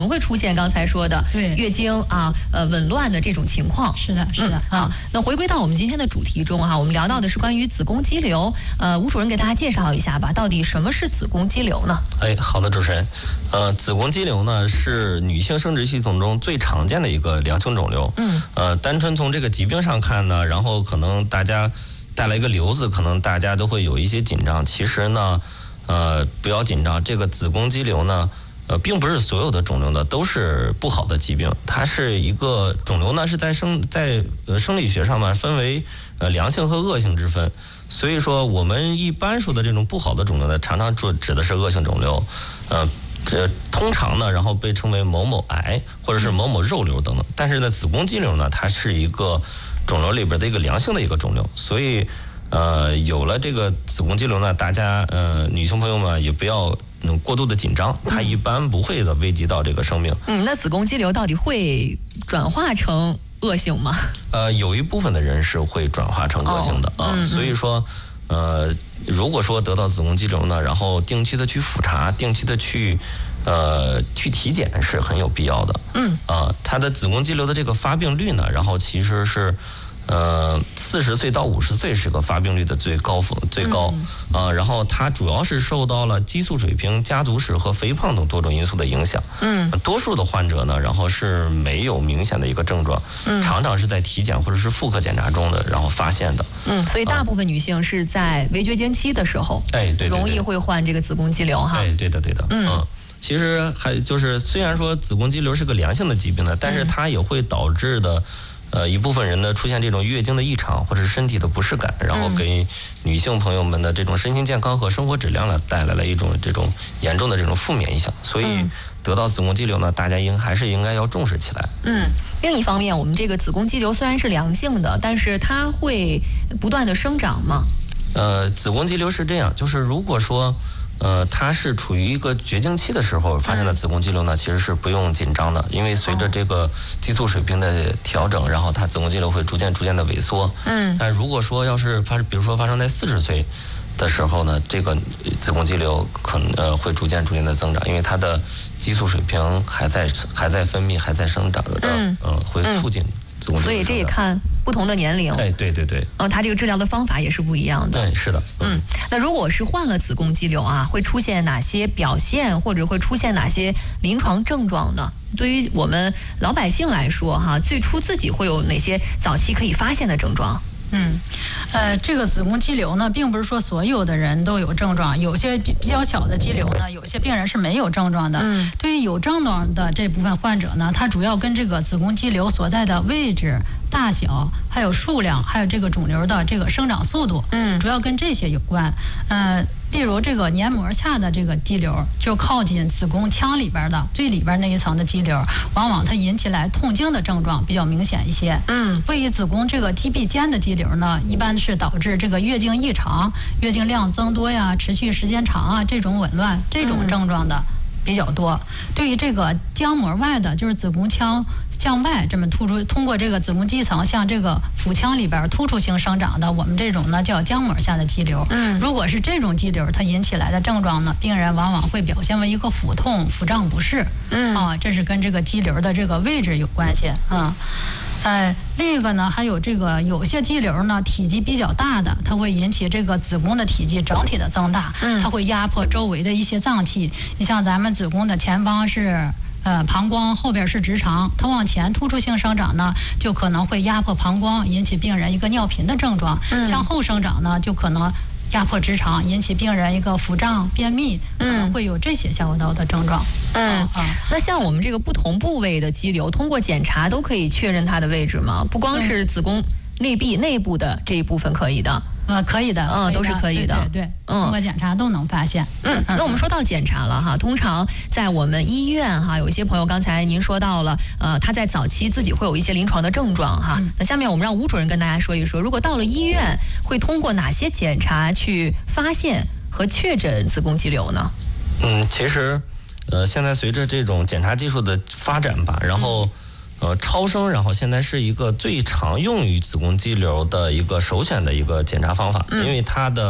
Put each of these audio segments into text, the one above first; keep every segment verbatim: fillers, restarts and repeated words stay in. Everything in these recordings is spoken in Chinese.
会出现刚才说的对月经啊呃紊乱的这种情况。 是的，是的。 嗯、好，那回归到我们今天的主题中哈，我们聊到的是关于子宫肌瘤。呃，吴主任给大家介绍一下吧，到底什么是子宫肌瘤呢？ 哎，好的，主持人。呃，子宫肌瘤呢是女性生殖系统中最常见的一个良性肿瘤。 嗯。 呃，单纯从这个疾病上看呢，然后可能大家带来一个瘤子，可能大家都会有一些紧张。其实呢，呃，不要紧张，这个子宫肌瘤呢。呃，并不是所有的肿瘤呢都是不好的疾病，它是一个肿瘤呢是在生在呃生理学上呢分为呃良性和恶性之分，所以说我们一般说的这种不好的肿瘤呢，常常指指的是恶性肿瘤，呃，这通常呢然后被称为某某癌或者是某某肉瘤等等，但是呢子宫肌瘤呢它是一个肿瘤里边的一个良性的一个肿瘤，所以呃有了这个子宫肌瘤呢，大家呃女性朋友们也不要。嗯，过度的紧张，它一般不会的危及到这个生命。 嗯，那子宫肌瘤到底会转化成恶性吗？ 呃，有一部分的人是会转化成恶性的啊、 哦嗯嗯， 所以说，呃，如果说得到子宫肌瘤呢，然后定期的去复查，定期的去，呃，去体检是很有必要的。 嗯， 啊、呃，它的子宫肌瘤的这个发病率呢，然后其实是。呃，四十岁到五十岁是个发病率的最高峰最高，啊、呃，然后它主要是受到了激素水平、家族史和肥胖等多种因素的影响。 嗯， 多数的患者呢，然后是没有明显的一个症状，嗯，常常是在体检或者是妇科检查中的，然后发现的。 嗯，所以大部分女性是在围绝经期的时候， 哎，对， 容易会患这个子宫肌瘤哈。 哎，对的，对的， 嗯。 嗯其实还就是虽然说子宫肌瘤是个良性的疾病呢，但是它也会导致的。呃，一部分人呢出现这种月经的异常或者是身体的不适感，然后给女性朋友们的这种身心健康和生活质量呢带来了一种这种严重的这种负面影响。所以得到子宫肌瘤呢，大家应还是应该要重视起来。 嗯，另一方面，我们这个子宫肌瘤虽然是良性的，但是它会不断的生长吗？ 呃，子宫肌瘤是这样，就是如果说。呃，它是处于一个绝经期的时候发现的子宫肌瘤呢，其实是不用紧张的，因为随着这个激素水平的调整，然后它子宫肌瘤会逐渐逐渐的萎缩。 嗯， 但如果说要是发，比如说发生在四十岁的时候呢，这个子宫肌瘤可能呃会逐渐逐渐的增长，因为它的激素水平还在还在分泌，还在生长的，嗯、呃，会促进子宫肌瘤。 所以这也看不同的年龄。 哎，对对对。 嗯，它这个治疗的方法也是不一样的。 对，是的。 嗯，那如果是患了子宫肌瘤啊，会出现哪些表现，或者会出现哪些临床症状呢？对于我们老百姓来说，哈，最初自己会有哪些早期可以发现的症状？ 嗯，呃，这个子宫肌瘤呢，并不是说所有的人都有症状，有些比较小的肌瘤呢，有些病人是没有症状的。 嗯， 对于有症状的这部分患者呢，它主要跟这个子宫肌瘤所在的位置、大小、还有数量，还有这个肿瘤的这个生长速度， 嗯， 主要跟这些有关。呃，例如这个黏膜下的这个肌瘤，就靠近子宫腔里边的最里边那一层的肌瘤，往往它引起来痛经的症状比较明显一些。 嗯， 位于子宫这个肌壁间的肌瘤呢，一般是导致这个月经异常、月经量增多呀、持续时间长啊这种紊乱这种症状的比较多。对于这个浆膜外的，就是子宫腔向外这么突出，通过这个子宫肌层向这个腹腔里边突出性生长的，我们这种呢叫浆膜下的肌瘤。 嗯， 如果是这种肌瘤，它引起来的症状呢，病人往往会表现为一个腹痛、腹胀不适。 嗯啊，这是跟这个肌瘤的这个位置有关系啊。呃，另一个呢，还有这个有些肌瘤呢，体积比较大的，它会引起这个子宫的体积整体的增大， 嗯， 它会压迫周围的一些脏器。你像咱们子宫的前方是呃膀胱，后边是直肠，它往前突出性生长呢，就可能会压迫膀胱，引起病人一个尿频的症状； 嗯， 向后生长呢，就可能压迫直肠，引起病人一个腹胀、便秘，可能会有这些下游道的症状。 嗯， 啊， 那像我们这个不同部位的肌瘤，通过检查都可以确认它的位置吗？不光是子宫内壁内部的这一部分可以的。 呃，可以的， 嗯，都是可以的， 对对， 嗯， 通过检查都能发现。 嗯，那我们说到检查了哈，通常在我们医院哈，有一些朋友刚才您说到了，呃，他在早期自己会有一些临床的症状哈。 嗯、 那下面我们让吴主任跟大家说一说，如果到了医院，会通过哪些检查去发现和确诊子宫肌瘤呢？ 嗯，其实，呃，现在随着这种检查技术的发展吧，然后。嗯呃，超声，然后现在是一个最常用于子宫肌瘤的一个首选的一个检查方法， 嗯、 因为它的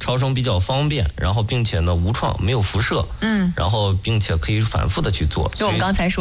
超声比较方便，然后并且呢无创，没有辐射， 嗯， 然后并且可以反复的去做。 就我们刚才说。